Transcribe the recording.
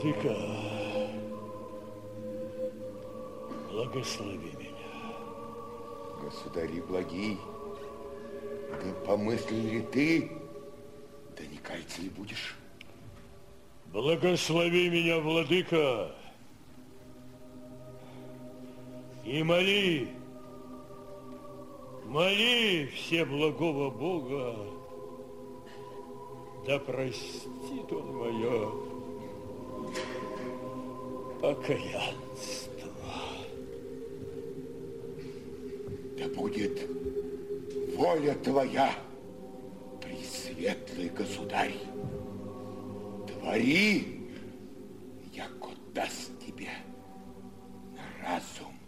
Владыка, благослови меня. Государи благий, да помыслил ли ты, да не каяться ли будешь? Благослови меня, Владыка, и моли Всеблагого Бога, да простит Он мое покаянство. Да будет воля твоя, пресветлый государь. Твори, яко даст тебе разум.